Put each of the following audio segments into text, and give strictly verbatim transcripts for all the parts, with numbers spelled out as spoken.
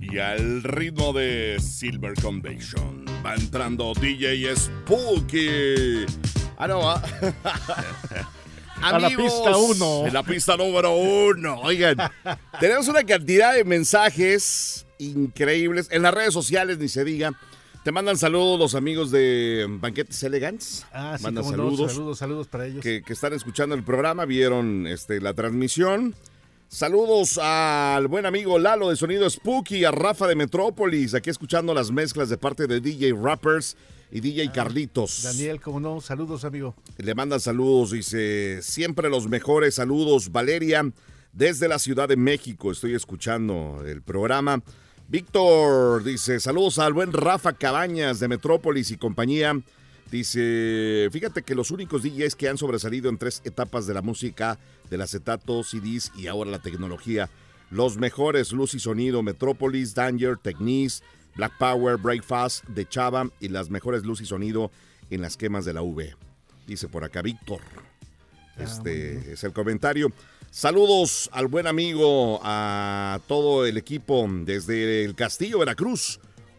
Y al ritmo de Silver Conviction va entrando D J Spooky. Ah, no, va. A la pista uno. En la pista número uno. Oigan, tenemos una cantidad de mensajes increíbles. En las redes sociales, ni se diga. Te mandan saludos los amigos de Banquetes Elegance. Ah, sí, mandan como saludos, no, saludos, saludos para ellos. Que, que están escuchando el programa, vieron este, la transmisión. Saludos al buen amigo Lalo de Sonido Spooky, a Rafa de Metrópolis, aquí escuchando las mezclas de parte de D J Rappers y D J ah, Carlitos. Daniel, como no, saludos, amigo. Le mandan saludos, dice, siempre los mejores saludos. Valeria, desde la Ciudad de México, estoy escuchando el programa. Víctor, dice, saludos al buen Rafa Cabañas de Metrópolis y compañía. Dice, fíjate que los únicos D Js que han sobresalido en tres etapas de la música, del acetato, C Ds y ahora la tecnología. Los mejores, Luz y Sonido, Metrópolis, Danger, Technics, Black Power, Breakfast, de Chava y las mejores Luz y Sonido en las quemas de la V. Dice por acá Víctor. Este ah, es el comentario. Saludos al buen amigo, a todo el equipo desde el Castillo, Veracruz.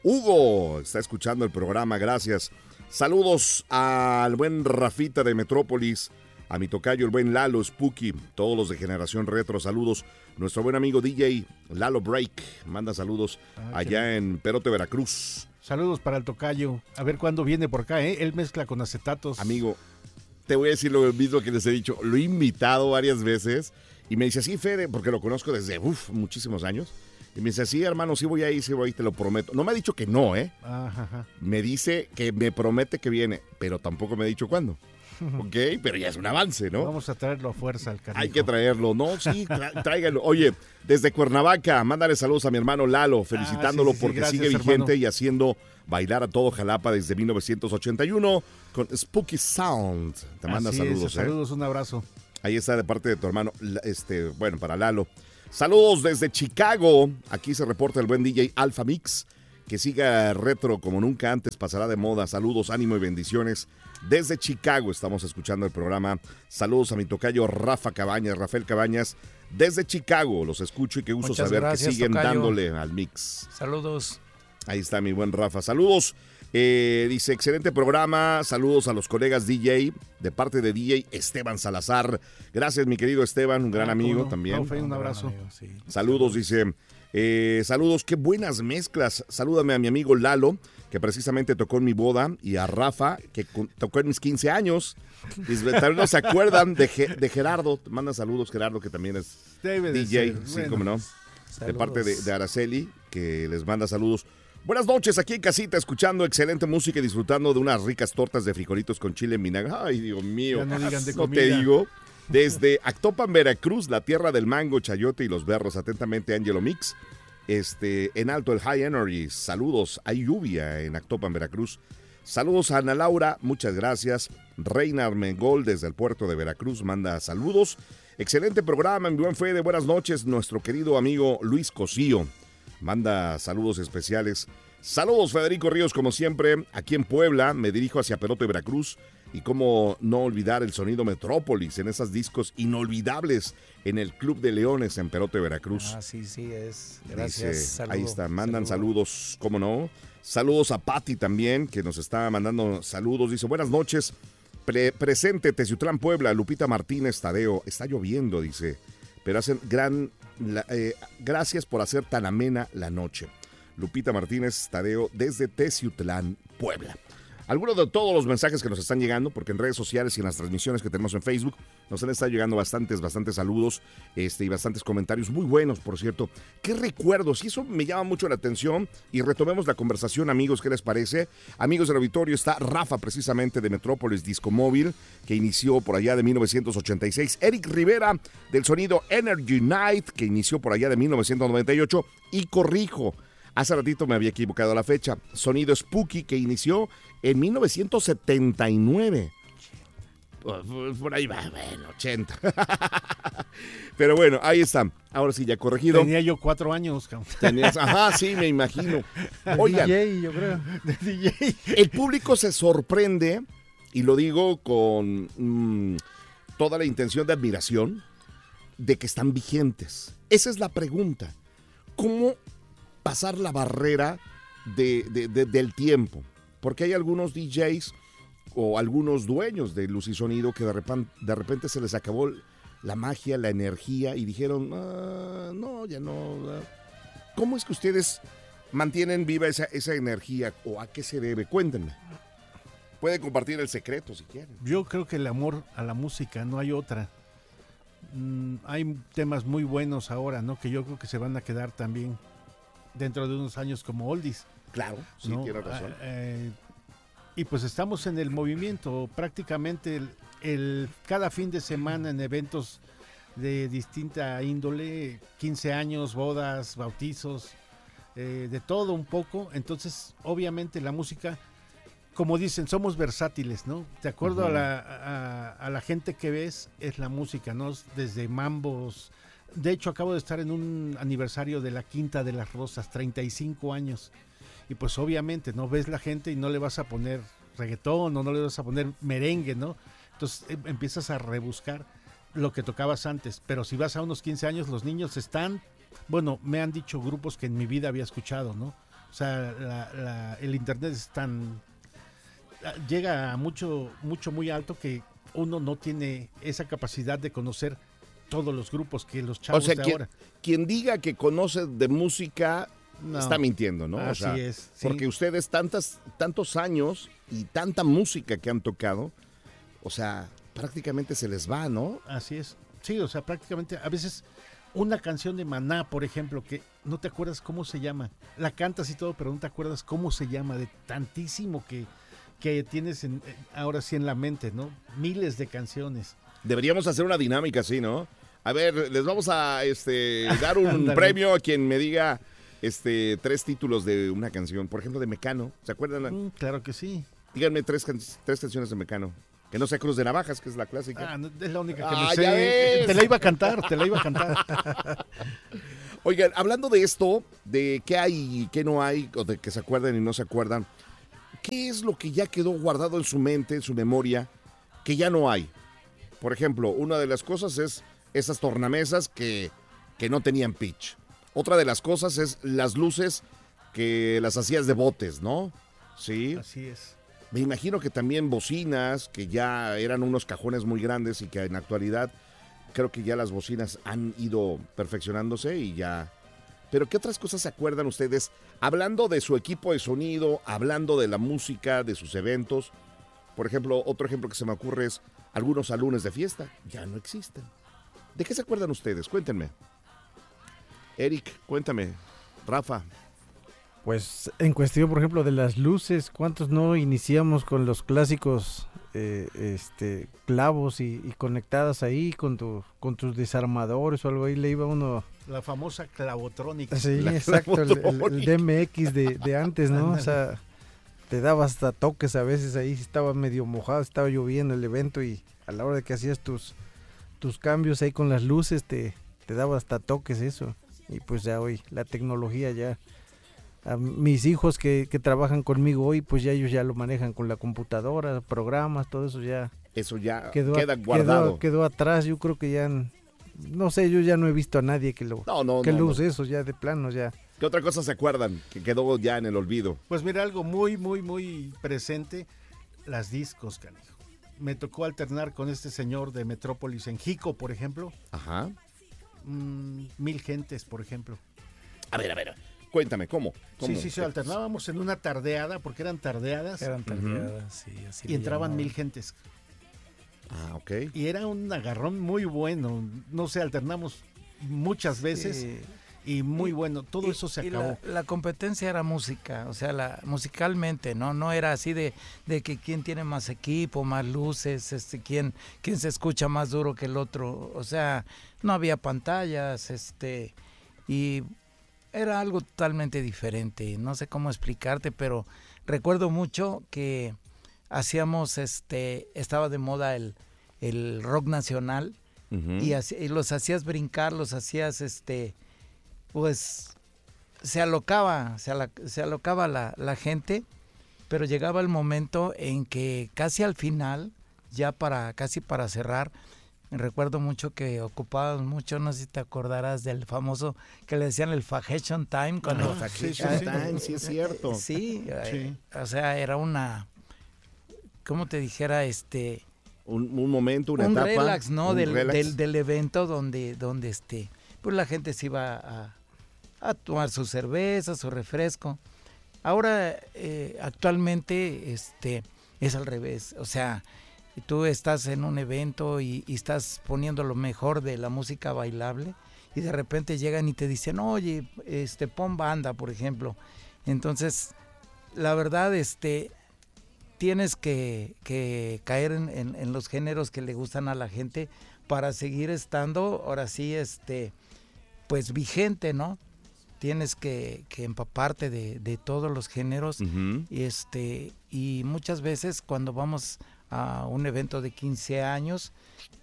Hugo está escuchando el programa, gracias. Saludos al buen Rafita de Metrópolis, a mi tocayo, el buen Lalo Spooky, todos los de Generación Retro, saludos. Nuestro buen amigo D J Lalo Break, manda saludos ah, allá bien. En Perote, Veracruz. Saludos para el tocayo, a ver cuándo viene por acá, ¿eh? Él mezcla con acetatos. Amigo, te voy a decir lo mismo que les he dicho, lo he invitado varias veces y me dice, sí, Fede, porque lo conozco desde uf, muchísimos años. Y me dice, sí, hermano, sí voy a ir, sí voy a ir, te lo prometo. No me ha dicho que no, ¿eh? Ajá, ajá. Me dice que me promete que viene, pero tampoco me ha dicho cuándo. Ok, pero ya es un avance, ¿no? Vamos a traerlo a fuerza al cariño. Hay que traerlo, ¿no? Sí, tra- tráigalo. Oye, desde Cuernavaca, mándale saludos a mi hermano Lalo, felicitándolo ah, sí, sí, sí, porque gracias, sigue vigente hermano. Y haciendo bailar a todo Jalapa desde mil novecientos ochenta y uno con Spooky Sound. Te manda Así saludos, es, ¿eh? Saludos, un abrazo. Ahí está de parte de tu hermano, este, bueno, para Lalo. Saludos desde Chicago. Aquí se reporta el buen D J Alpha Mix. Que siga retro como nunca antes, pasará de moda. Saludos, ánimo y bendiciones. Desde Chicago estamos escuchando el programa. Saludos a mi tocayo Rafa Cabañas, Rafael Cabañas. Desde Chicago los escucho y qué gusto Muchas saber gracias, que siguen tocayo. Dándole al mix. Saludos. Ahí está mi buen Rafa. Saludos. Eh, dice, excelente programa. Saludos a los colegas D J, de parte de D J Esteban Salazar. Gracias, mi querido Esteban, un gran ah, amigo no, también. No, un abrazo. Amigo, sí. Saludos, dice. Eh, saludos, qué buenas mezclas. Salúdame a mi amigo Lalo, que precisamente tocó en mi boda, y a Rafa, que tocó en mis quince años. Dice, tal vez no se acuerdan de, de Gerardo. Te manda saludos, Gerardo, que también es Debe D J. Ser, sí, bueno. Cómo no. Saludos. De parte de, de Araceli, que les manda saludos. Buenas noches, aquí en casita, escuchando excelente música y disfrutando de unas ricas tortas de frijolitos con chile en vinagre. Ay, Dios mío, ya no digan de no comida. Te digo. Desde Actopan, Veracruz, la tierra del mango, chayote y los berros. Atentamente, Angelo Mix. Este, en alto el High Energy. Saludos, hay lluvia en Actopan, Veracruz. Saludos a Ana Laura, muchas gracias. Reina Armengol desde el puerto de Veracruz manda saludos. Excelente programa, en buen fe de buenas noches. Nuestro querido amigo Luis Cosío manda saludos especiales. Saludos, Federico Ríos, como siempre, aquí en Puebla. Me dirijo hacia Perote, Veracruz. Y cómo no olvidar el sonido Metrópolis en esos discos inolvidables en el Club de Leones en Perote, Veracruz. Ah, sí, sí, es. Gracias. Dice, ahí está, mandan Saludo. saludos, cómo no. Saludos a Patti también, que nos está mandando saludos. Dice, buenas noches. Pre- presente, Teciutlán, Puebla. Lupita Martínez Tadeo. Está lloviendo, dice. Pero hacen gran... La, eh, gracias por hacer tan amena la noche. Lupita Martínez Tadeo desde Teciutlán, Puebla. Algunos de todos los mensajes que nos están llegando, porque en redes sociales y en las transmisiones que tenemos en Facebook nos han estado llegando bastantes, bastantes saludos este, y bastantes comentarios muy buenos, por cierto. ¿Qué recuerdos? Y eso me llama mucho la atención. Y retomemos la conversación, amigos, ¿qué les parece? Amigos del auditorio, está Rafa, precisamente, de Metrópolis Disco Móvil, que inició por allá de mil novecientos ochenta y seis. Eric Rivera, del sonido Energy Night, que inició por allá de mil novecientos noventa y ocho. Y corrijo, hace ratito me había equivocado la fecha. Sonido Spooky, que inició en mil novecientos setenta y nueve. Por ahí va, bueno, ochenta. Pero bueno, ahí está. Ahora sí, ya corregido. Tenía yo cuatro años. Tenías, ajá, sí, me imagino. Oigan, D J, yo creo. De D J. El público se sorprende, y lo digo con mmm, toda la intención de admiración, de que están vigentes. Esa es la pregunta. ¿Cómo pasar la barrera de, de, de, del tiempo. Porque hay algunos D Js o algunos dueños de luz y sonido que de repente, de repente se les acabó la magia, la energía y dijeron, ah, no, ya no. ¿Cómo es que ustedes mantienen viva esa, esa energía o a qué se debe? Cuéntenme. Pueden compartir el secreto si quieren. Yo creo que el amor a la música, no hay otra. Mm, hay temas muy buenos ahora, ¿no? Que yo creo que se van a quedar también dentro de unos años como oldies. Claro, sí, ¿no? tiene razón. Eh, y pues estamos en el movimiento, prácticamente el, el, cada fin de semana en eventos de distinta índole, quince años, bodas, bautizos, eh, de todo un poco. Entonces, obviamente la música, como dicen, somos versátiles, ¿no? De acuerdo uh-huh. a, la, a, a la gente que ves, es la música, ¿no? Desde mambos. De hecho, acabo de estar en un aniversario de la Quinta de las Rosas, treinta y cinco años. Y pues obviamente, ¿no? Ves la gente y no le vas a poner reggaetón o no le vas a poner merengue, ¿no? Entonces eh, empiezas a rebuscar lo que tocabas antes. Pero si vas a unos quince años, los niños están... Bueno, me han dicho grupos que en mi vida había escuchado, ¿no? O sea, la, la, el internet es tan... Llega a mucho, mucho, muy alto que uno no tiene esa capacidad de conocer todos los grupos que los chavos o sea, de quien, ahora. Quien diga que conoce de música no, está mintiendo, ¿no? Así o sea, es. Sí. Porque ustedes tantas, tantos años y tanta música que han tocado, o sea, prácticamente se les va, ¿no? Así es. Sí, o sea, prácticamente a veces una canción de Maná, por ejemplo, que no te acuerdas cómo se llama. La cantas y todo, pero no te acuerdas cómo se llama, de tantísimo que, que tienes en, ahora sí en la mente, ¿no? Miles de canciones. Deberíamos hacer una dinámica así, ¿no? A ver, les vamos a este, dar un premio a quien me diga este, tres títulos de una canción. Por ejemplo, de Mecano. ¿Se acuerdan? Mm, claro que sí. Díganme tres, can- tres canciones de Mecano. Que no sea Cruz de Navajas, que es la clásica. Ah, no, es la única que ah, me sé. ya ves. Te la iba a cantar, te la iba a cantar. Oigan, hablando de esto, de qué hay y qué no hay, o de que se acuerdan y no se acuerdan, ¿qué es lo que ya quedó guardado en su mente, en su memoria, que ya no hay? Por ejemplo, una de las cosas es esas tornamesas que, que no tenían pitch. Otra de las cosas es las luces que las hacías de botes, ¿no? Sí. Así es. Me imagino que también bocinas, que ya eran unos cajones muy grandes y que en la actualidad creo que ya las bocinas han ido perfeccionándose y ya... Pero ¿qué otras cosas se acuerdan ustedes? Hablando de su equipo de sonido, hablando de la música, de sus eventos. Por ejemplo, otro ejemplo que se me ocurre es algunos salones de fiesta. Ya no existen. ¿De qué se acuerdan ustedes? Cuéntenme. Eric, cuéntame. Rafa. Pues en cuestión, por ejemplo, de las luces, ¿cuántos no iniciamos con los clásicos eh, este, clavos y, y conectadas ahí con, tu, con tus desarmadores o algo ahí? Le iba uno... La famosa clavotrónica. Sí, La exacto, el, el, el clavotrónica. D M X de, de antes, ¿no? O sea, te daba hasta toques a veces ahí, estaba medio mojado, estaba lloviendo el evento y a la hora de que hacías tus, tus cambios ahí con las luces, te, te daba hasta toques eso. Y pues ya hoy, la tecnología ya... A mis hijos que, que trabajan conmigo hoy, pues ya ellos ya lo manejan con la computadora, programas, todo eso ya Eso ya quedó, queda guardado. Quedó, quedó atrás. Yo creo que ya, no sé, yo ya no he visto a nadie que lo, no, no, que no, lo no. use eso ya de plano ya. ¿Qué otra cosa se acuerdan que quedó ya en el olvido? Pues mira, algo muy, muy, muy presente, las discos, canijo. Me tocó alternar con este señor de Metrópolis en Jico, por ejemplo. Ajá. Mm, mil gentes, por ejemplo. A ver, a ver. Cuéntame, ¿cómo? ¿Cómo? Sí, sí, sí, alternábamos en una tardeada, porque eran tardeadas. Eran tardeadas, uh-huh. sí, así y entraban llamaban. mil gentes. Ah, ok. Y era un agarrón muy bueno. No sé, alternamos muchas veces Sí. y muy Y- bueno. Todo y- eso se y acabó. La, la competencia era música, o sea, la musicalmente, no, no era así de, de que quién tiene más equipo, más luces, este, quién, quién se escucha más duro que el otro, o sea, no había pantallas, este, y era algo totalmente diferente. No sé cómo explicarte, pero recuerdo mucho que hacíamos, este, estaba de moda el, el rock nacional. Uh-huh. Y, así, y los hacías brincar, los hacías, este, pues, se alocaba, se, ala, se alocaba la, la gente, pero llegaba el momento en que casi al final, ya para, casi para cerrar, recuerdo mucho que ocupábamos mucho, no sé si te acordarás del famoso que le decían el Faction Time. Cuando, ah, Faction sí, Time, sí es cierto. Sí, sí. Eh, o sea, era una, ¿cómo te dijera? este Un, un momento, una un etapa. relax, ¿no? Un Del, relax. del, del evento donde, donde este, pues la gente se iba a, a tomar su cerveza, su refresco. Ahora, eh, actualmente, este, es al revés. O sea, tú estás en un evento y, y estás poniendo lo mejor de la música bailable y de repente llegan y te dicen, oye, este, pon banda, por ejemplo. Entonces, la verdad, este, tienes que, que caer en, en, en los géneros que le gustan a la gente para seguir estando, ahora sí, este, pues vigente, ¿no? Tienes que, que empaparte de, de todos los géneros. Uh-huh. y, este, y muchas veces cuando vamos a un evento de quince años,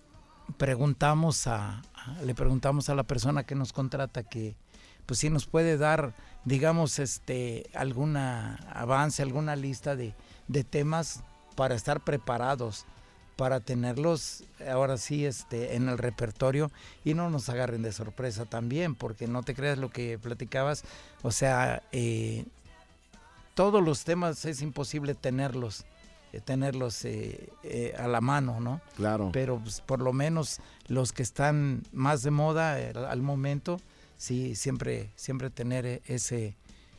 preguntamos a, a, le preguntamos a la persona que nos contrata que pues si nos puede dar, digamos, este, alguna avance, alguna lista de, de temas para estar preparados, para tenerlos ahora sí este, en el repertorio y no nos agarren de sorpresa también, porque no te creas lo que platicabas, o sea, eh, todos los temas es imposible tenerlos, eh, tenerlos eh, eh, a la mano, ¿no? Claro. Pero pues, por lo menos los que están más de moda eh, al momento, sí, siempre, siempre tener ese,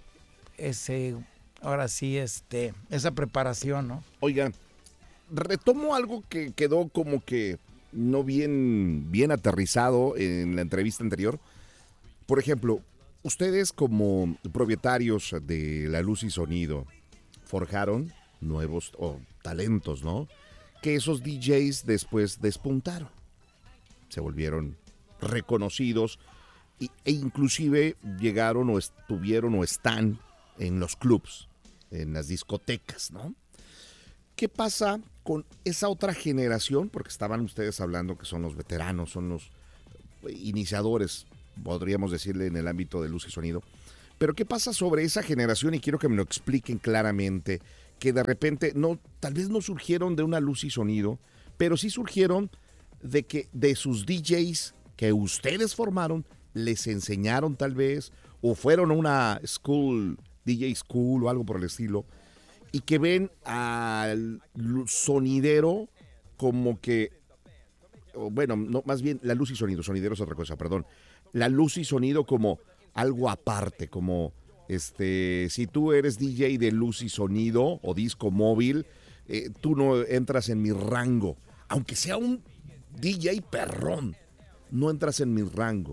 ese, ahora sí, este, esa preparación, ¿no? Oiga, retomo algo que quedó como que no bien, bien aterrizado en la entrevista anterior. Por ejemplo, ustedes como propietarios de La Luz y Sonido forjaron nuevos oh, talentos, ¿no? Que esos D Js después despuntaron. Se volvieron reconocidos y, e inclusive llegaron o estuvieron o están en los clubs, en las discotecas, ¿no? ¿Qué pasa con esa otra generación? Porque estaban ustedes hablando que son los veteranos, son los iniciadores, podríamos decirle, en el ámbito de luz y sonido. Pero ¿qué pasa sobre esa generación? Y quiero que me lo expliquen claramente, que de repente, no, tal vez no surgieron de una luz y sonido, pero sí surgieron de que de sus D Js que ustedes formaron, les enseñaron tal vez, o fueron a una school, D J school o algo por el estilo, y que ven al sonidero como que, bueno, no, más bien la luz y sonido, sonidero es otra cosa, perdón, la luz y sonido como algo aparte, como, este, si tú eres D J de luz y sonido o disco móvil, eh, tú no entras en mi rango, aunque sea un D J perrón, no entras en mi rango.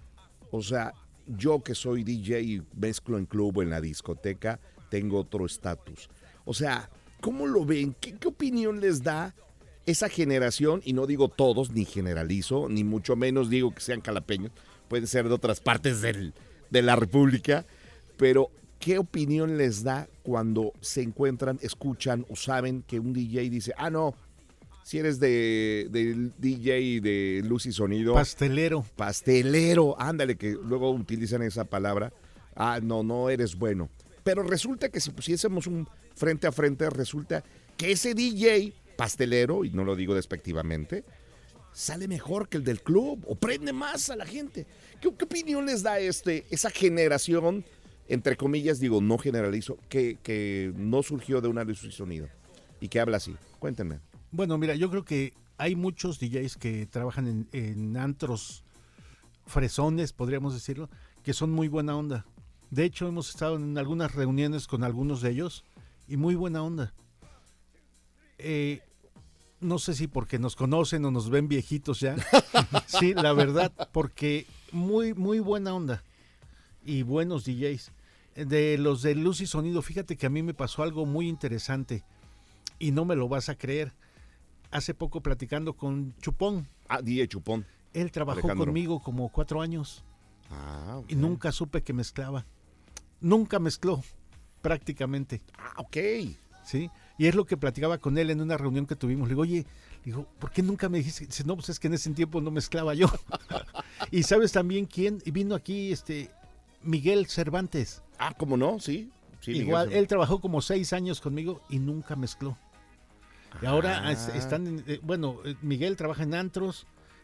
O sea, yo que soy D J y mezclo en club o en la discoteca, tengo otro estatus. O sea, ¿cómo lo ven? ¿Qué, ¿Qué opinión les da esa generación? Y no digo todos, ni generalizo, ni mucho menos digo que sean calapeños, pueden ser de otras partes del, de la República, pero ¿qué opinión les da cuando se encuentran, escuchan o saben que un D J dice, ah, no, si eres de, de D J de luz y sonido. Pastelero. Pastelero, ándale, que luego utilizan esa palabra. Ah, no, no eres bueno. Pero resulta que si pusiésemos un frente a frente, resulta que ese D J pastelero, y no lo digo despectivamente, sale mejor que el del club o prende más a la gente. ¿Qué, qué opinión les da este, esa generación, entre comillas, digo, no generalizo, que, que no surgió de una luz y sonido y que habla así? Cuéntenme. Bueno, mira, yo creo que hay muchos D Js que trabajan en, en antros fresones, podríamos decirlo, que son muy buena onda. De hecho, hemos estado en algunas reuniones con algunos de ellos y muy buena onda. Eh, no sé si porque nos conocen o nos ven viejitos ya. Sí, la verdad, porque muy, muy buena onda y buenos D Js. De los de luz y sonido, fíjate que a mí me pasó algo muy interesante y no me lo vas a creer. Hace poco platicando con Chupón. Ah, D J Chupón. Él trabajó Alejandro. conmigo como cuatro años. Ah, okay. Y nunca supe que mezclaba. Nunca mezcló, prácticamente. Ah, ok. ¿Sí? Y es lo que platicaba con él en una reunión que tuvimos. Le digo, oye, digo, ¿por qué nunca me dijiste? Dice, no, pues es que en ese tiempo no mezclaba yo. Y ¿sabes también quién? Y vino aquí este Miguel Cervantes. Ah, ¿cómo no? Sí. sí Igual, Miguel. él trabajó como seis años conmigo y nunca mezcló. Y ahora Ah. es- están, en- eh, bueno, eh, Miguel trabaja en antros,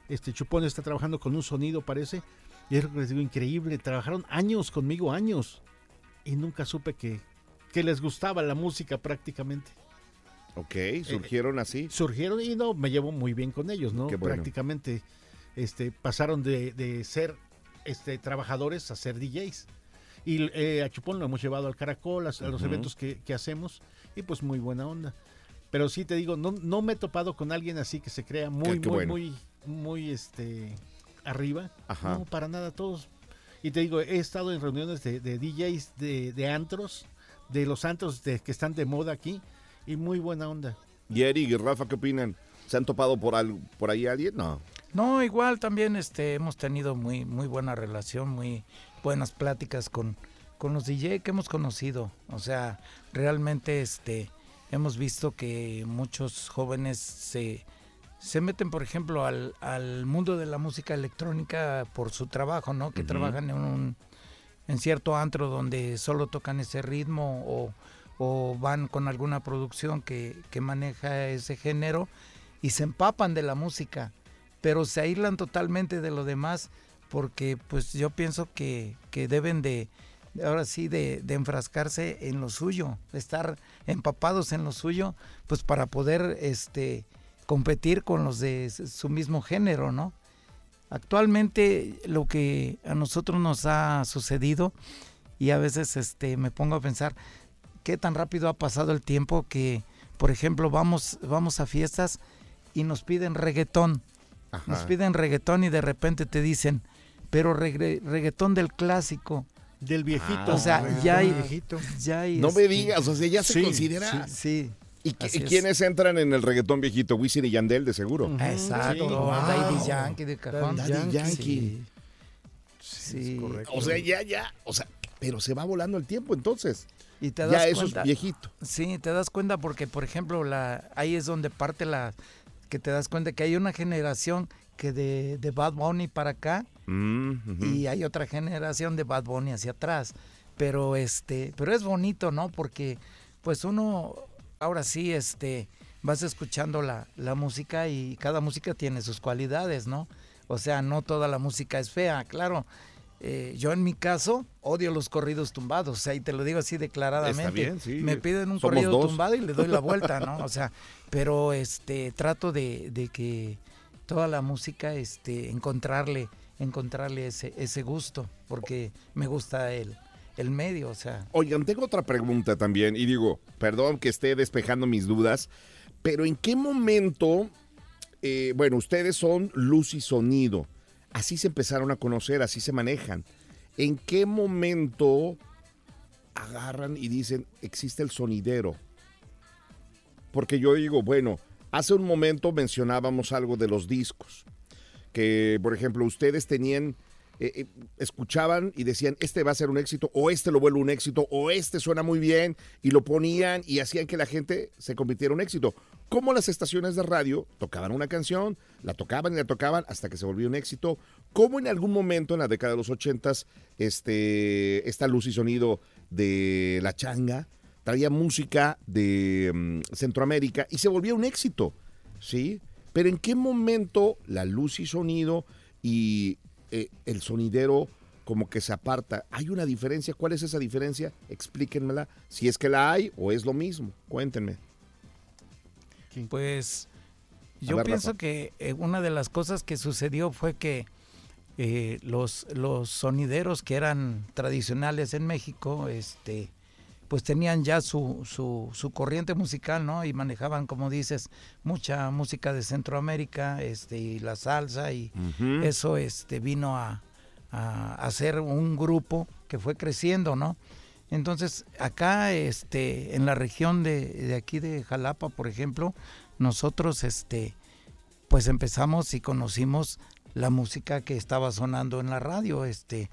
este Chupón está trabajando con un sonido, parece, y es lo que les digo, increíble, trabajaron años conmigo, años, y nunca supe que, que les gustaba la música prácticamente. Ok, surgieron eh, así. Surgieron y no, me llevo muy bien con ellos, ¿no? Qué bueno. Prácticamente este, pasaron de, de ser este, trabajadores a ser D Js. Y eh, a Chupón lo hemos llevado al Caracol, a, a los uh-huh. eventos que, que hacemos, y pues muy buena onda. Pero sí te digo, no, no me he topado con alguien así que se crea muy, qué, qué muy, bueno. muy, muy este arriba. Ajá. No, para nada, todos. Y te digo, he estado en reuniones de, de D Js, de, de antros, de los antros de, que están de moda aquí, y muy buena onda. ¿Y Eric y Rafa qué opinan? ¿Se han topado por algo, por ahí alguien? No. No, igual también este hemos tenido muy muy buena relación, muy buenas pláticas con, con los D J que hemos conocido. O sea, realmente este hemos visto que muchos jóvenes se, se meten, por ejemplo, al, al mundo de la música electrónica por su trabajo, ¿no? Que uh-huh. trabajan en un en cierto antro donde solo tocan ese ritmo o o van con alguna producción que, que maneja ese género y se empapan de la música, pero se aíslan totalmente de lo demás, porque pues yo pienso que, que deben de, ahora sí, de, de enfrascarse en lo suyo, de estar empapados en lo suyo, pues para poder este competir con los de su mismo género, ¿no? Actualmente lo que a nosotros nos ha sucedido, y a veces este me pongo a pensar, qué tan rápido ha pasado el tiempo que, por ejemplo, vamos, vamos a fiestas y nos piden reggaetón. Ajá. Nos piden reggaetón y de repente te dicen, pero regre, reggaetón del clásico. Del viejito. Ah, o sea, ya hay, viejito. ya hay... No este, me digas, o sea, ya se sí, considera... Sí, sí. ¿Y, qué, ¿Y quiénes entran en el reggaetón viejito? Wisin y Yandel, de seguro. Uh-huh. Exacto, sí, wow. Daddy Yankee de cajón. Daddy, Daddy Yankee. Sí, sí. Correcto. O sea, ya, ya, o sea, pero se va volando el tiempo entonces. Y te das ya cuenta, eso es viejito. Sí, te das cuenta porque, por ejemplo, la ahí es donde parte la... que te das cuenta que hay una generación que de, de Bad Bunny para acá mm-hmm. y hay otra generación de Bad Bunny hacia atrás. Pero este, pero es bonito, ¿no? Porque pues uno, ahora sí, este, vas escuchando la, la música y cada música tiene sus cualidades, ¿no? O sea, no toda la música es fea, claro. Eh, yo en mi caso odio los corridos tumbados, o sea, y te lo digo así declaradamente. Está bien, sí. Me piden un Somos corrido dos. tumbado y le doy la vuelta, ¿no? O sea, pero este trato de, de que toda la música, este, encontrarle, encontrarle ese, ese gusto, porque me gusta el, el medio, o sea. Oigan, tengo otra pregunta también, y digo, perdón que esté despejando mis dudas, pero ¿en qué momento, eh, bueno, ustedes son luz y sonido? Así se empezaron a conocer, así se manejan. ¿En qué momento agarran y dicen, existe el sonidero? Porque yo digo, bueno, hace un momento mencionábamos algo de los discos, que por ejemplo ustedes tenían, eh, eh, escuchaban y decían, este va a ser un éxito, o este lo vuelve un éxito, o este suena muy bien, y lo ponían y hacían que la gente se convirtiera en un éxito. Como las estaciones de radio tocaban una canción, la tocaban y la tocaban hasta que se volvió un éxito. Como en algún momento en la década de los ochentas, este, esta luz y sonido de La Changa traía música de um, Centroamérica y se volvió un éxito, ¿sí? Pero ¿en qué momento la luz y sonido y eh, el sonidero como que se aparta? ¿Hay una diferencia? ¿Cuál es esa diferencia? Explíquenmela, si es que la hay o es lo mismo. Cuéntenme. Pues yo ver, pienso Rafa. que eh, una de las cosas que sucedió fue que eh, los, los sonideros que eran tradicionales en México, este, pues tenían ya su, su, su corriente musical, ¿no? Y manejaban, como dices, mucha música de Centroamérica, este, y la salsa, y Uh-huh. eso este, vino a, a hacer un grupo que fue creciendo, ¿no? Entonces, acá este, en la región de, de aquí de Jalapa, por ejemplo, nosotros este, pues empezamos y conocimos la música que estaba sonando en la radio. Este,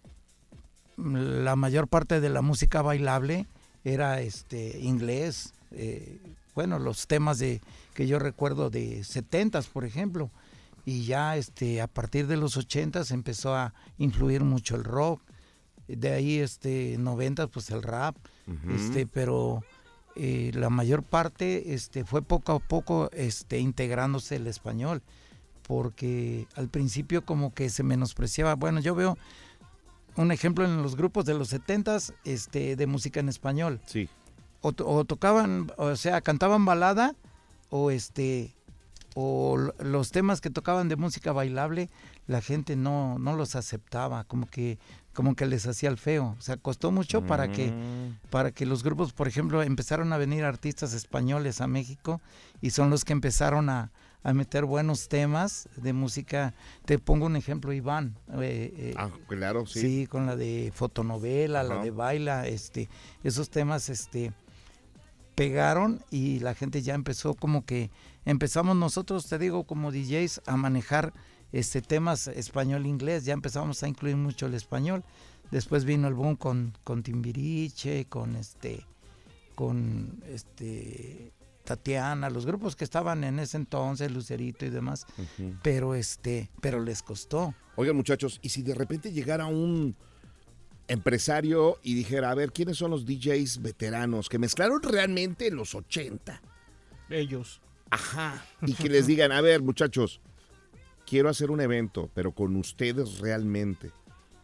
la mayor parte de la música bailable era este, inglés. Eh, bueno, los temas de que yo recuerdo de setentas, por ejemplo, y ya este, a partir de los ochentas empezó a influir mucho el rock. De ahí este noventa pues el rap, uh-huh. este pero eh, la mayor parte este fue poco a poco este integrándose el español, porque al principio como que se menospreciaba. Bueno, yo veo un ejemplo en los grupos de los setentas, este, de música en español. Sí. O, o tocaban, o sea, cantaban balada, o este, o los temas que tocaban de música bailable, la gente no, no los aceptaba, como que, como que les hacía el feo. O sea, costó mucho mm. para que, para que los grupos, por ejemplo, empezaron a venir artistas españoles a México, y son los que empezaron a, a meter buenos temas de música. Te pongo un ejemplo, Iván. Eh, eh, ah, claro, sí. Sí, con la de fotonovela, Ajá. la de baila, este, esos temas, este, pegaron, y la gente ya empezó como que, empezamos nosotros, te digo, como D Js, a manejar este temas español-inglés, ya empezamos a incluir mucho el español. Después vino el boom con, con Timbiriche, con este, con este... Tatiana, los grupos que estaban en ese entonces, Lucerito y demás, uh-huh. pero este, pero les costó. Oigan, muchachos, y si de repente llegara un empresario y dijera, a ver, ¿quiénes son los D Js veteranos que mezclaron realmente en los ochenta? Ellos. Ajá, y que les digan, a ver, muchachos, quiero hacer un evento, pero con ustedes realmente.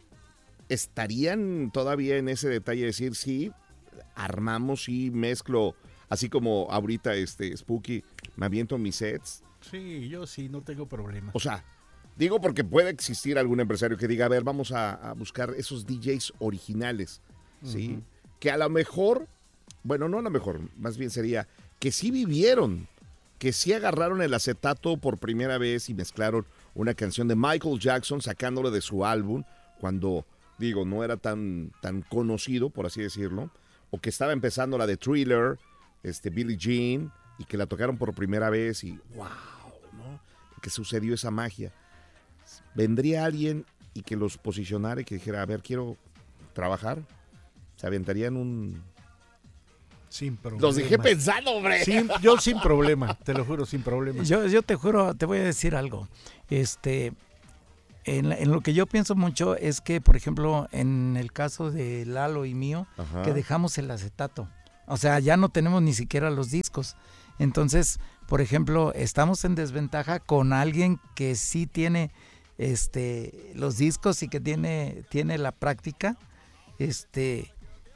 ¿Estarían todavía en ese detalle de decir, sí, armamos y mezclo? Así como ahorita, este, Spooky, me aviento mis sets. Sí, yo sí, no tengo problema. O sea, digo porque puede existir algún empresario que diga, a ver, vamos a, a buscar esos D Js originales, ¿sí? Uh-huh. Que a lo mejor, bueno, no a lo mejor, más bien sería que sí vivieron, que sí agarraron el acetato por primera vez y mezclaron una canción de Michael Jackson sacándole de su álbum, cuando, digo, no era tan, tan conocido, por así decirlo, o que estaba empezando la de Thriller, este Billie Jean, y que la tocaron por primera vez y wow, ¿no? Que sucedió esa magia. Vendría alguien y que los posicionara y que dijera, a ver, quiero trabajar, se aventarían un... Sin problema. Los dejé pensando, hombre. Sin, yo sin problema, te lo juro, sin problema. Yo, yo te juro, te voy a decir algo. Este, en, en lo que yo pienso mucho es que, por ejemplo, en el caso de Lalo y mío, Ajá. que dejamos el acetato. O sea, ya no tenemos ni siquiera los discos. Entonces, por ejemplo, estamos en desventaja con alguien que sí tiene este los discos y que tiene, tiene la práctica este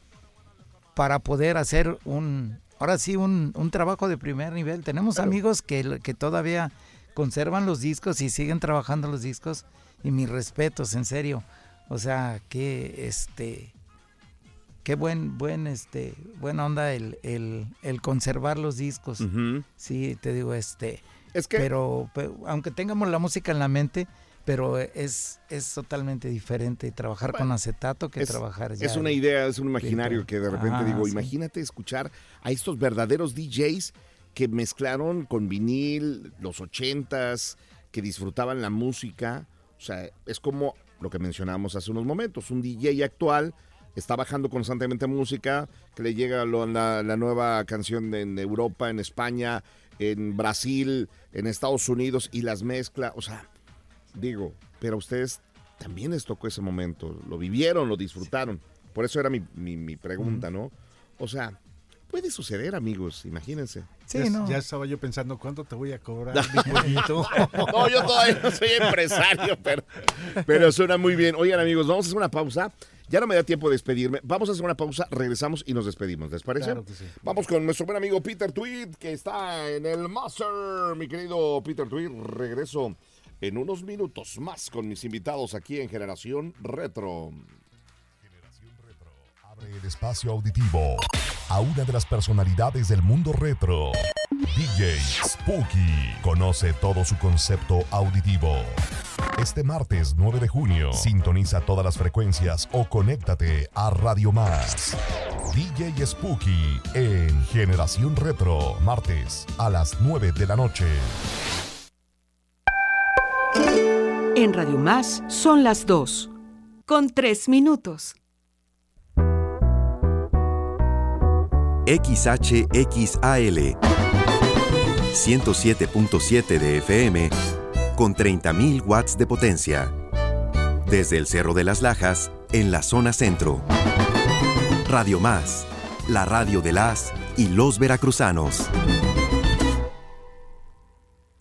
para poder hacer un, ahora sí, un, un trabajo de primer nivel. Tenemos claro. amigos que, que todavía conservan los discos y siguen trabajando los discos, y mis respetos, en serio. O sea, que este... Qué buen, buen, este, buena onda el, el, el conservar los discos. Uh-huh. Sí, te digo, este, es que... pero, pero aunque tengamos la música en la mente, pero es, es totalmente diferente trabajar bueno, con acetato que es, trabajar ya. Es una idea, es un imaginario que de repente ah, digo, sí. imagínate escuchar a estos verdaderos D Js que mezclaron con vinil los ochentas, que disfrutaban la música. O sea, es como lo que mencionábamos hace unos momentos, un D J actual está bajando constantemente música, que le llega lo, la, la nueva canción en Europa, en España, en Brasil, en Estados Unidos, y las mezcla. O sea, digo, pero a ustedes también les tocó ese momento, lo vivieron, lo disfrutaron. Por eso era mi, mi, mi pregunta, ¿no? O sea, puede suceder, amigos, imagínense. Sí, ya, no. ya estaba yo pensando, ¿cuánto te voy a cobrar, mi bonito? No, yo todavía no soy empresario, pero, pero suena muy bien. Oigan, amigos, vamos a hacer una pausa. Ya no me da tiempo de despedirme. Vamos a hacer una pausa, regresamos y nos despedimos. ¿Les parece? Claro que sí. Vamos con nuestro buen amigo Peter Tweed, que está en el Master. Mi querido Peter Tweed, regreso en unos minutos más con mis invitados aquí en Generación Retro. Generación Retro abre el espacio auditivo a una de las personalidades del mundo retro. D J Spooky conoce todo su concepto auditivo. Este martes nueve de junio, sintoniza todas las frecuencias o conéctate a Radio Más. D J Spooky en Generación Retro, martes a las nueve de la noche. En Radio Más son las dos, con tres minutos. X H X A L ciento siete punto siete de F M con treinta mil watts de potencia. Desde el Cerro de las Lajas, en la zona centro. Radio Más, la radio de las y los veracruzanos.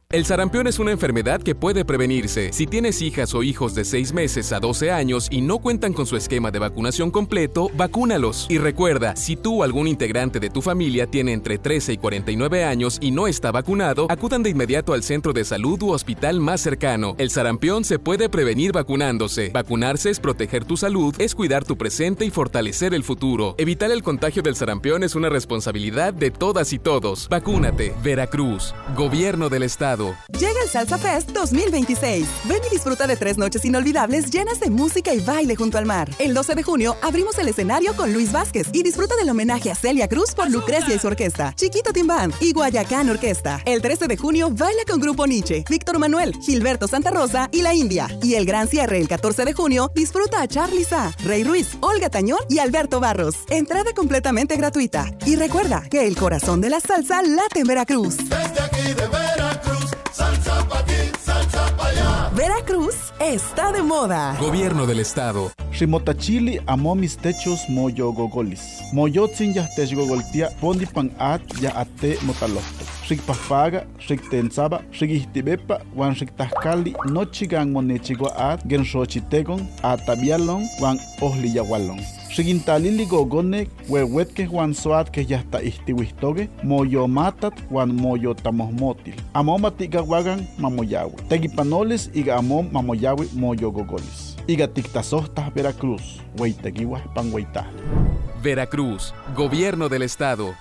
El sarampión es una enfermedad que puede prevenirse. Si tienes hijas o hijos de seis meses a doce años y no cuentan con su esquema de vacunación completo, vacúnalos. Y recuerda, si tú o algún integrante de tu familia tiene entre trece y cuarenta y nueve años y no está vacunado, acudan de inmediato al centro de salud u hospital más cercano. El sarampión se puede prevenir vacunándose. Vacunarse es proteger tu salud, es cuidar tu presente y fortalecer el futuro. Evitar el contagio del sarampión es una responsabilidad de todas y todos. Vacúnate. Veracruz, Gobierno del Estado. Llega el Salsa Fest dos mil veintiséis. Ven y disfruta de tres noches inolvidables llenas de música y baile junto al mar. El doce de junio abrimos el escenario con Luis Vázquez y disfruta del homenaje a Celia Cruz por Lucrecia y su orquesta, Chiquito Timbán y Guayacán Orquesta. El trece de junio baila con Grupo Nietzsche, Víctor Manuel, Gilberto Santa Rosa y La India. Y el gran cierre el catorce de junio disfruta a Charly Sa, Rey Ruiz, Olga Tañón y Alberto Barros. Entrada completamente gratuita. Y recuerda que el corazón de la salsa late en Veracruz. Desde aquí de Veracruz, salsa pa' aquí, salsa pa' allá. Veracruz está de moda. Gobierno del Estado. Rimotachili amo mis techos moyo gogolis. Moyotzin ya tech gogoltia pondi pan at ya ate motalofto. Rikpafaga, riktensaba, rikistibepa, wan riktahkali, nochigan monechigua at, gensrochitegon, atabialon, wan ohliyagualon. Rigintalili gogone, huehuetke wan soat que ya está istiwistoge, moyo matat, wan moyo tamosmotil. Amomatiga wagan mamoyawe. Tegipanoles iga amom mamoyawe moyo gogolis. Iga tiktasostas Veracruz, hueitegiwa panhueitah. Veracruz, Gobierno del Estado.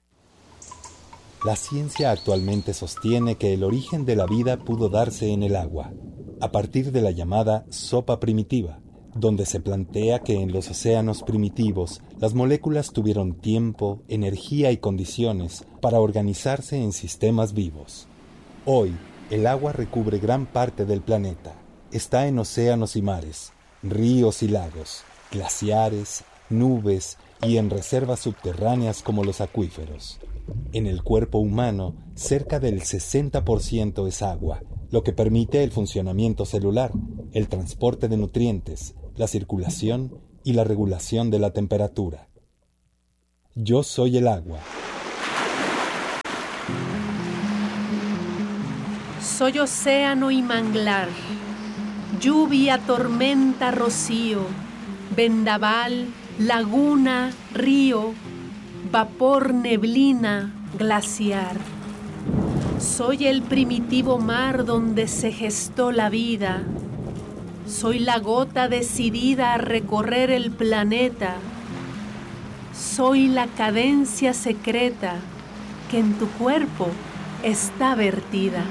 La ciencia actualmente sostiene que el origen de la vida pudo darse en el agua, a partir de la llamada sopa primitiva, donde se plantea que en los océanos primitivos las moléculas tuvieron tiempo, energía y condiciones para organizarse en sistemas vivos. Hoy, el agua recubre gran parte del planeta. Está en océanos y mares, ríos y lagos, glaciares, nubes y en reservas subterráneas como los acuíferos. En el cuerpo humano, cerca del sesenta por ciento es agua, lo que permite el funcionamiento celular, el transporte de nutrientes, la circulación y la regulación de la temperatura. Yo soy el agua. Soy océano y manglar, lluvia, tormenta, rocío, vendaval, laguna, río, vapor, neblina, glaciar. Soy el primitivo mar donde se gestó la vida. Soy la gota decidida a recorrer el planeta. Soy la cadencia secreta que en tu cuerpo está vertida.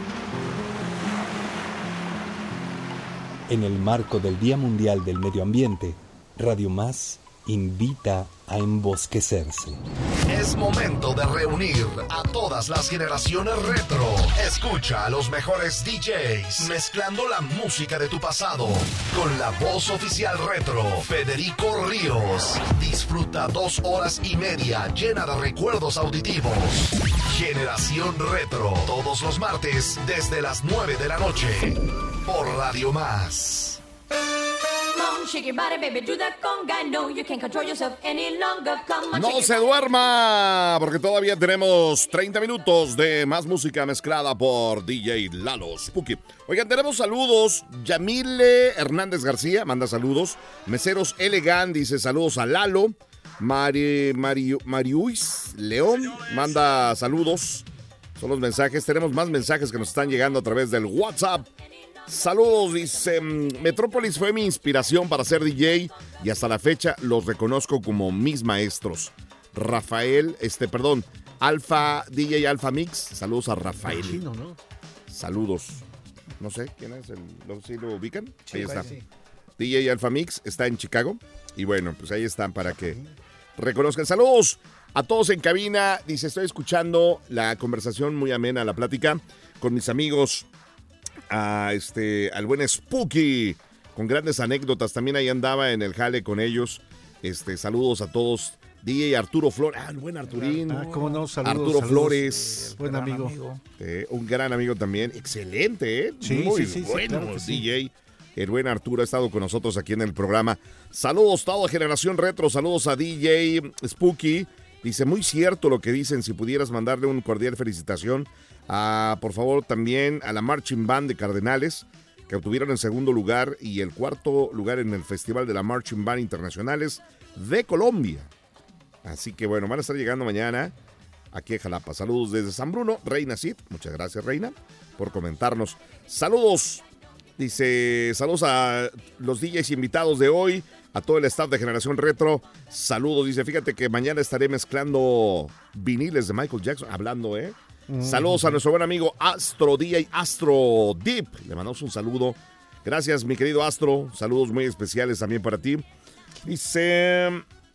En el marco del Día Mundial del Medio Ambiente, Radio Más invita a embosquecerse. Es momento de reunir a todas las generaciones retro. Escucha a los mejores D Js mezclando la música de tu pasado con la voz oficial retro, Federico Ríos. Disfruta dos horas y media llena de recuerdos auditivos. Generación Retro, todos los martes desde las nueve de la noche por Radio Más. No se duerma, porque todavía tenemos treinta minutos de más música mezclada por D J Lalo Spooky. Oigan, tenemos saludos. Yamile Hernández García manda saludos. Meseros Elegant dice saludos a Lalo. Mari, Mari, Mariuis León manda saludos. Son los mensajes. Tenemos más mensajes que nos están llegando a través del WhatsApp. Saludos, dice, Metrópolis fue mi inspiración para ser D J y hasta la fecha los reconozco como mis maestros. Rafael, este, perdón, Alfa, D J Alfa Mix, saludos a Rafael. Chino, ¿no? Saludos. No sé, ¿quién es? El, ¿no, ¿sí lo ubican? Sí, ahí está. sí. D J Alfa Mix está en Chicago y bueno, pues ahí están para que reconozcan. Saludos a todos en cabina, dice, estoy escuchando la conversación muy amena, la plática con mis amigos. A este, al buen Spooky, con grandes anécdotas. También ahí andaba en el jale con ellos. Este, saludos a todos. D J Arturo Flores. Ah, el buen Arturín. Ah, cómo no, saludos. Arturo saludos, Flores. Eh, buen amigo. amigo. Eh, un gran amigo también. Excelente, ¿eh? Sí, Muy sí, sí, bueno, sí, claro D J. sí. El buen Arturo ha estado con nosotros aquí en el programa. Saludos, toda Generación Retro. Saludos a D J Spooky Dice, muy cierto lo que dicen, si pudieras mandarle un cordial felicitación a, por favor, también a la Marching Band de Cardenales, que obtuvieron el segundo lugar y el cuarto lugar en el Festival de la Marching Band Internacionales de Colombia. Así que bueno, van a estar llegando mañana aquí en Jalapa. Saludos desde San Bruno, Reina Cid. Muchas gracias, Reina, por comentarnos. Saludos, dice, saludos a los D Js invitados de hoy, a todo el staff de Generación Retro. Saludos, dice, fíjate que mañana estaré mezclando viniles de Michael Jackson, hablando, ¿eh? Mm. Saludos a nuestro buen amigo Astro D J Astro Deep. Le mandamos un saludo. Gracias, mi querido Astro. Saludos muy especiales también para ti. Dice,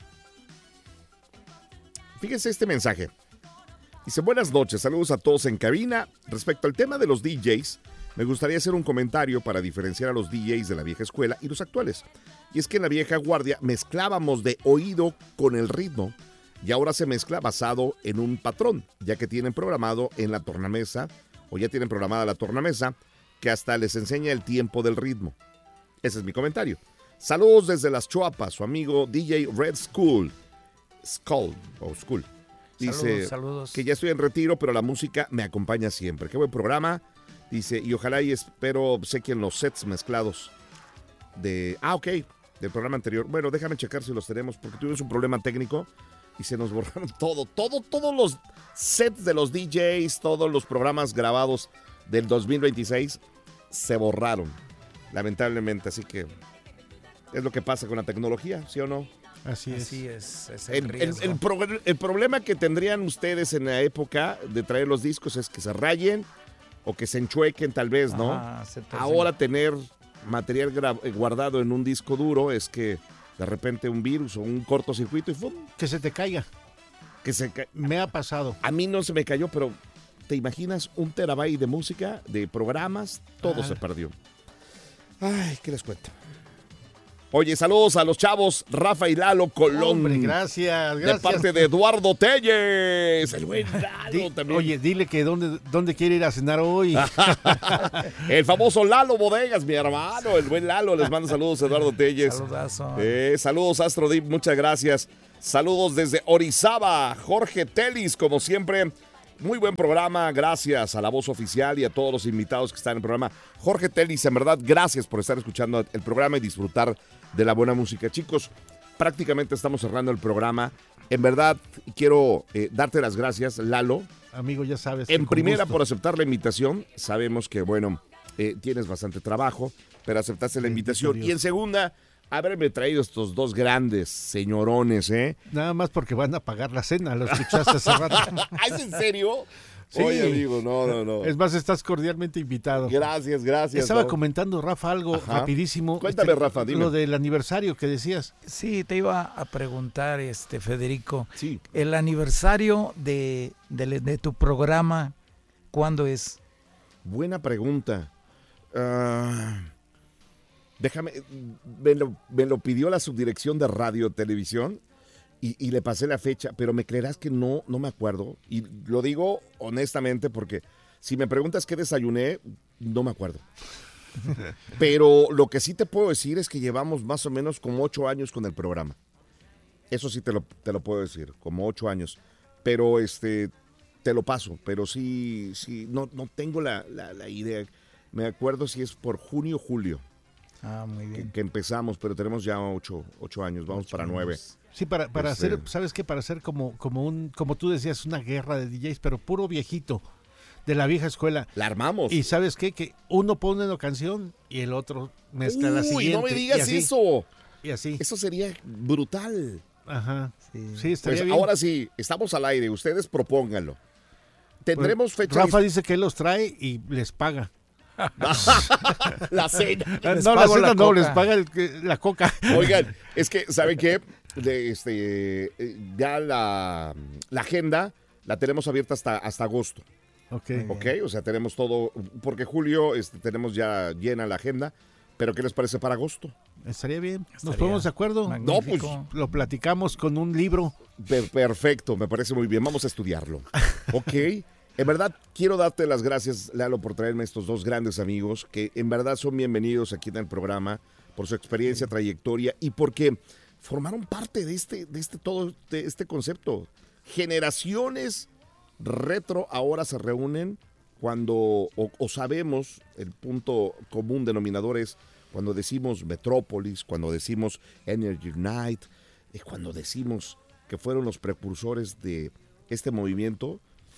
fíjese este mensaje. Dice, buenas noches, saludos a todos en cabina. Respecto al tema de los D Js, me gustaría hacer un comentario para diferenciar a los D Js de la vieja escuela y los actuales. Y es que en la vieja guardia mezclábamos de oído con el ritmo y ahora se mezcla basado en un patrón, ya que tienen programado en la tornamesa, o ya tienen programada la tornamesa, que hasta les enseña el tiempo del ritmo. Ese es mi comentario. Saludos desde Las Chuapas, su amigo D J Red Skull. Skull, o Skull. Dice saludos, saludos. que ya estoy en retiro, pero la música me acompaña siempre. Qué buen programa. Dice, y ojalá y espero obsequien los sets mezclados de... Ah, ok, del programa anterior. Bueno, déjame checar si los tenemos, porque tuvimos un problema técnico y se nos borraron todo, todo, todos los sets de los D Js, todos los programas grabados del dos mil veintiséis se borraron, lamentablemente. Así que es lo que pasa con la tecnología, ¿sí o no? Así es. Así es, es el, el, el, el, pro, el problema que tendrían ustedes en la época de traer los discos es que se rayen o que se enchuequen tal vez, ¿no? Ah, ahora tener material guardado en un disco duro es que de repente un virus o un cortocircuito y ¡fum! Que se te caiga. Que se ca... Me ha pasado. A mí no se me cayó, pero ¿te imaginas un terabyte de música, de programas? Todo ah. se perdió. Ay, ¿qué les cuento? Oye, saludos a los chavos Rafa y Lalo Colón. Hombre, gracias, gracias. De parte de Eduardo Telles, el buen Lalo Di, también. Oye, dile que dónde, dónde quiere ir a cenar hoy. El famoso Lalo Bodegas, mi hermano, el buen Lalo. Les mando saludos a Eduardo Telles. Saludazo. Eh, saludos, Astro Deep, muchas gracias. Saludos desde Orizaba, Jorge Telis, como siempre. Muy buen programa, gracias a la voz oficial y a todos los invitados que están en el programa. Jorge Telis, en verdad, gracias por estar escuchando el programa y disfrutar de la buena música. Chicos, prácticamente estamos cerrando el programa. En verdad, quiero eh, darte las gracias, Lalo. Amigo, ya sabes. En primera, por aceptar la invitación. Sabemos que, bueno, eh, tienes bastante trabajo, pero aceptaste la invitación. Y en segunda, haberme traído estos dos grandes señorones, ¿eh? Nada más porque van a pagar la cena, lo escuchaste hace rato. ¿Es en serio? Sí. Oye, amigo, no, no, no. Es más, estás cordialmente invitado. Gracias, gracias. Estaba no. comentando, Rafa, algo Ajá. rapidísimo. Cuéntame, este, Rafa, dime. Lo del aniversario que decías. Sí, te iba a preguntar, este Federico. Sí. El aniversario de, de, de tu programa, ¿cuándo es? Buena pregunta. Uh, déjame, me lo, me lo pidió la subdirección de Radio Televisión. Y, y le pasé la fecha, pero me creerás que no, no me acuerdo. Y lo digo honestamente porque si me preguntas qué desayuné, no me acuerdo. Pero lo que sí te puedo decir es que llevamos más o menos como ocho años con el programa. Eso sí te lo, te lo puedo decir, como ocho años. Pero este, te lo paso, pero sí, sí, no, no tengo la, la, la idea. Me acuerdo si es por junio o julio. Ah, muy bien. Que, que empezamos, pero tenemos ya ocho, ocho años, vamos ocho para años. nueve. Sí, para, para este... hacer, ¿sabes qué? Para hacer como, como un, como tú decías, una guerra de D Js, pero puro viejito, de la vieja escuela. La armamos. Y ¿sabes qué? Que uno pone una canción y el otro mezcla Uy, la siguiente. no me digas y así, eso. Y así. Eso sería brutal. Ajá. Sí, sí estaría pues bien. Ahora sí, estamos al aire, ustedes propónganlo. Tendremos pues, fecha. Rafa dice que él los trae y les paga. La cena. Les no, la cena la no, coca. Les paga el, la coca. Oigan, es que, ¿saben qué? De este, ya la, la agenda la tenemos abierta hasta, hasta agosto. Ok. Ok, o sea, tenemos todo, porque julio este, tenemos ya llena la agenda, pero ¿qué les parece para agosto? Estaría bien. Estaría ¿Nos ponemos de acuerdo? Magnífico. No, pues lo platicamos con un libro. Per- perfecto, me parece muy bien. Vamos a estudiarlo. Ok. En verdad, quiero darte las gracias, Lalo, por traerme estos dos grandes amigos que en verdad son bienvenidos aquí en el programa por su experiencia, trayectoria y porque formaron parte de este, de este todo, de este concepto generaciones retro ahora se reúnen cuando, o, o sabemos, el punto común denominador es cuando decimos Metrópolis, cuando decimos Energy Night, y cuando decimos que fueron los precursores de este movimiento,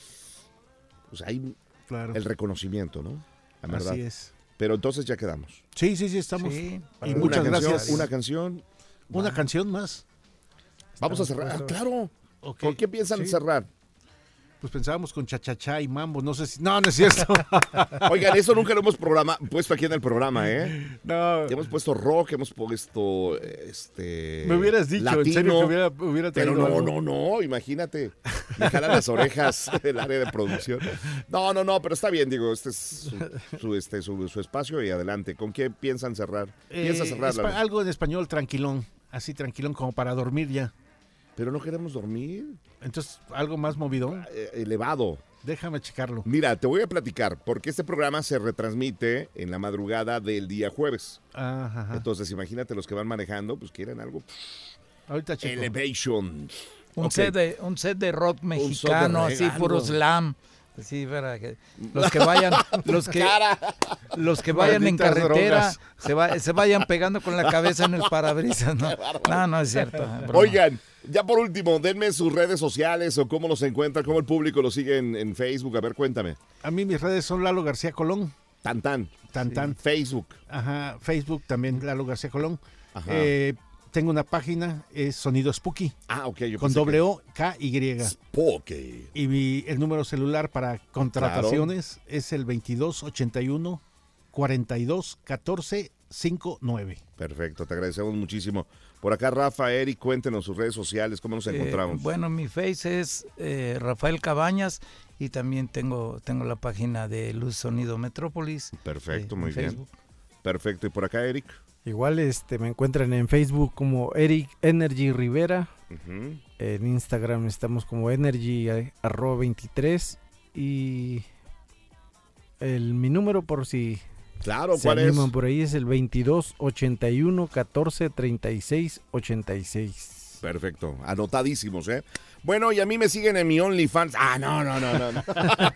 pues hay claro. el reconocimiento, ¿no? La verdad. Así es. Pero entonces ya quedamos. Sí, sí, sí, estamos. Sí, y muchas canción, gracias. Una canción. Una ah. canción más. Vamos a cerrar. Ah, claro. Okay. ¿Con qué piensan sí. cerrar? Pues pensábamos con cha-cha-cha y mambo, no sé si... No, no es cierto. Oigan, eso nunca lo hemos programa, puesto aquí en el programa, ¿eh? No. Hemos puesto rock, hemos puesto, este... Me hubieras dicho, latino, en serio, que hubiera, hubiera traído Pero no, algo. no, no, imagínate. Me jalan las orejas del área de producción. No, no, no, pero está bien, digo, este es su, su, este, su, su espacio y adelante. ¿Con qué piensan cerrar? ¿Piensa Eh, cerrar? espa- algo en español tranquilón, así tranquilón como para dormir ya. Pero no queremos dormir. Entonces, algo más movidón. Eh, elevado. Déjame checarlo. Mira, te voy a platicar, porque este programa se retransmite en la madrugada del día jueves. Ajá. Entonces, imagínate los que van manejando, pues quieren algo. Ahorita checo. Elevation. Un, Ok. set de, un set de rock mexicano, así regalo. puro slam. Sí, para que los que vayan, los que, los que vayan en Malditas carretera drogas. se, va, se vayan pegando con la cabeza en el parabrisas, ¿no? No, no es cierto. broma. Oigan, ya por último, denme sus redes sociales o cómo los encuentran, cómo el público los sigue en, en Facebook. A ver, cuéntame. A mí mis redes son Lalo García Colón. Tan tan. Tan tan. Facebook. Ajá, Facebook también Lalo García Colón. Ajá. Eh, tengo una página, es Sonido Spooky. Ah, ok. Yo Con pensé doble que- O, K, Y. Spooky. Y mi- el número celular para contrataciones es el veintidós ochenta y uno cuarenta y dos catorce cincuenta y nueve. Perfecto, te agradecemos muchísimo. Por acá, Rafa, Eric, cuéntenos sus redes sociales, cómo nos Eh, encontramos. bueno, mi face es eh, Rafael Cabañas y también tengo, tengo la página de Luz Sonido Metrópolis. Perfecto, eh, muy en bien. Facebook. Perfecto, y por acá, Eric. Igual este me encuentran en Facebook como Eric Energy Rivera. Ujú. En Instagram estamos como Energy eh, arroba veintitrés. Y el, mi número por si Claro, se ¿cuál es? animan por ahí es el veintidós ochenta y uno catorce treinta y seis ochenta y seis. Perfecto, anotadísimos, ¿eh? Bueno, y a mí me siguen en mi OnlyFans. Ah, no, no, no, no. no.